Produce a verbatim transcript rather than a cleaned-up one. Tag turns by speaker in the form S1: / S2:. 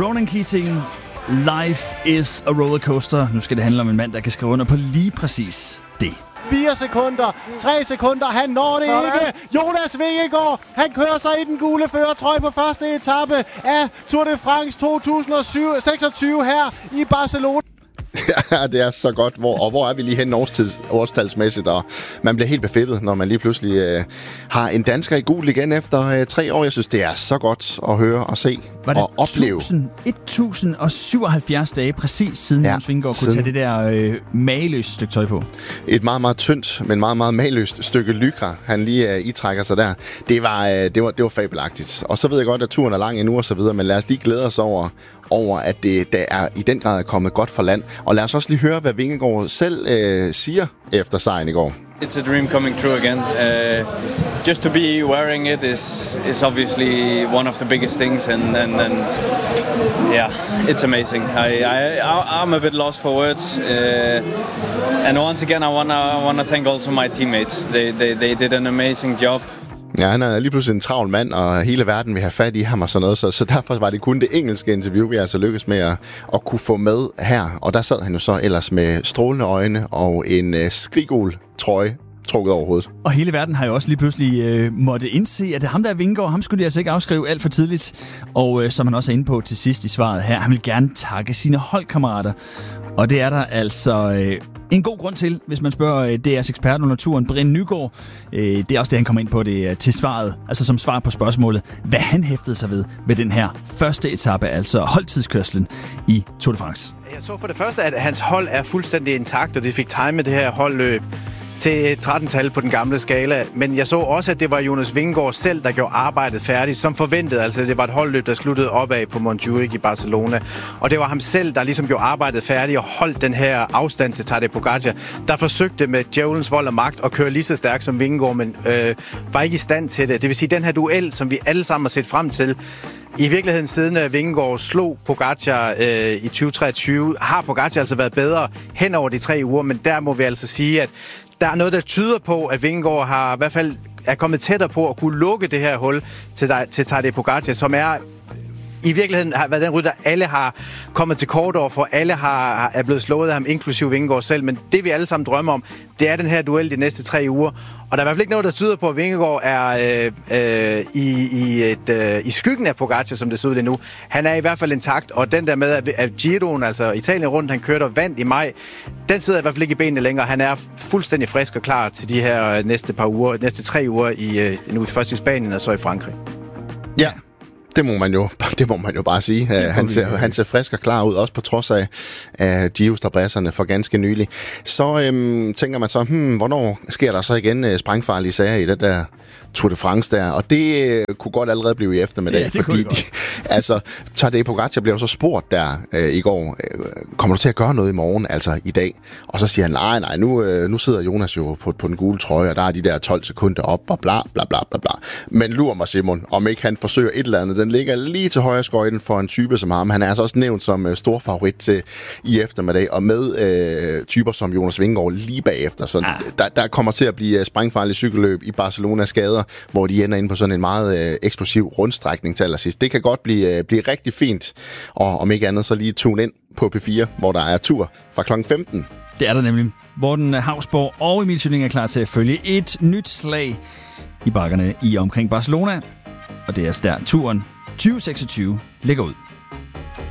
S1: Ronan Keating, Life is a rollercoaster. Nu skal det handle om en mand, der kan skrive under på lige præcis det.
S2: fire sekunder, tre sekunder, han når det ikke. Jonas Vingegaard, han kører sig i den gule førertrøje på første etape af Tour de France to tusind og seksogtyve her i Barcelona.
S3: Ja, det er så godt. Hvor, og hvor er vi lige hen årstids, årstalsmæssigt? Og man bliver helt befippet, når man lige pludselig øh, har en dansker i gul igen efter øh, tre år. Jeg synes, det er så godt at høre og se og opleve.
S1: et tusind og syvoghalvfjerds dage præcis siden ja, Jonas Vingegaard kunne tage det der øh, mageløst stykke tøj på.
S3: Et meget, meget tyndt, men meget, meget mageløst stykke lycra, han lige øh, itrækker sig der. Det var, øh, det var, det var fabelagtigt. Og så ved jeg godt, at turen er lang endnu og så videre, men lad os lige glæde os over, over at det der er i den grad er kommet godt for land. Og lad os også lige høre, hvad Vingegaard selv øh, siger efter sejren i går.
S4: It's a dream coming true again. Uh, just to be wearing it is is obviously one of the biggest things, and and, and yeah, it's amazing. I I I'm a bit lost for words. Uh, and once again, I wanna I wanna thank also my teammates. They they they did an amazing job.
S3: Ja, han er lige pludselig en travl mand, og hele verden vil have fat i ham og sådan noget, så, så derfor var det kun det engelske interview, vi altså lykkedes med at, at kunne få med her. Og der sad han jo så ellers med strålende øjne og en øh, skrigul trøje trukket over hovedet.
S1: Og hele verden har jo også lige pludselig øh, måtte indse, at det ham der er Vingegaard, ham skulle de altså ikke afskrive alt for tidligt. Og øh, som han også er inde på til sidst i svaret her, han vil gerne takke sine holdkammerater. Og det er der altså øh, en god grund til, hvis man spørger øh, D R's ekspert under turen, Brind Nygaard. Øh, det er også det, han kommer ind på det til svaret, altså som svar på spørgsmålet, hvad han hæftede sig ved ved den her første etape, altså holdtidskørslen i Tour de France.
S5: Jeg så for det første, at hans hold er fuldstændig intakt, og det fik timet det her holdløb til tretten-tal på den gamle skala. Men jeg så også, at det var Jonas Vingegaard selv, der gjorde arbejdet færdigt, som forventet. Altså, det var et holdløb, der sluttede opad på Montjuic i Barcelona. Og det var ham selv, der ligesom gjorde arbejdet færdigt og holdt den her afstand til Tadej Pogačar, der forsøgte med djævelens vold og magt at køre lige så stærkt som Vingegaard, men øh, var ikke i stand til det. Det vil sige, den her duel, som vi alle sammen har set frem til, i virkeligheden siden Vingegaard slog Pogačar øh, i tyve treogtyve, har Pogačar altså været bedre hen over de tre uger, men der må vi altså sige, at der er noget, der tyder på, at Vingegaard har i hvert fald er kommet tættere på at kunne lukke det her hul til, til Tadej Pogačar, som er i virkeligheden har været den rytter, alle har kommet til kort over for, alle har, er blevet slået af ham, inklusive Vingegaard selv, men det vi alle sammen drømmer om, det er den her duel de næste tre uger, og der er i hvert fald ikke noget, der tyder på, at Vingegaard er øh, øh, i, i, et, øh, i skyggen af Pogačar, som det ser ud lige nu. Han er i hvert fald intakt, og den der med, at, at Giroen, altså Italien rundt, han kørte og vandt i maj, den sidder i hvert fald ikke i benene længere. Han er fuldstændig frisk og klar til de her næste par uger, næste tre uger, i, øh, nu først i Spanien og så i Frankrig.
S3: Ja. Det må man jo, det må man jo bare sige. Han ser, han ser frisk og klar ud, også på trods af, af Giro-strabasserne for ganske nylig. Så øhm, tænker man så, hmm, hvornår sker der så igen øh, sprængfarlige sager i det der Tour de France der? Og det øh, kunne godt allerede blive i eftermiddag, ja, fordi de, altså, Tadej Pogačar blev så spurgt der øh, i går, øh, kommer du til at gøre noget i morgen, altså i dag? Og så siger han, nej, nej, nu, øh, nu sidder Jonas jo på, på den gule trøje, og der er de der tolv sekunder op, og bla, bla, bla, bla, bla. Men lur mig, Simon, om ikke han forsøger et eller andet. Den ligger lige til højre skøjten for en type som ham. Han er altså også nævnt som øh, stor favorit til i eftermiddag, og med øh, typer som Jonas Vingegaard lige bagefter. Så ah. der, der kommer til at blive øh, sprængfarlige cykelløb i Barcelonas gader, hvor de ender ind på sådan en meget øh, eksplosiv rundstrækning til allersidst. Det kan godt blive, øh, blive rigtig fint, og om ikke andet så lige tune ind på P fire, hvor der er tur fra klokken femten.
S1: Det er der nemlig. Morten Hausborg og Emil Tønning er klar til at følge et nyt slag i bakkerne i omkring Barcelona, og det er der turen tyve seksogtyve ligger ud.